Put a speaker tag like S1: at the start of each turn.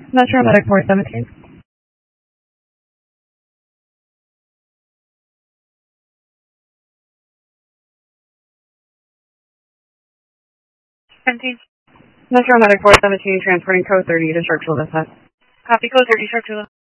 S1: Metro Medic 417.
S2: 17.
S1: Metro Medic 417 transporting code 30 to Churchill this time.
S2: Copy code 30, Churchill.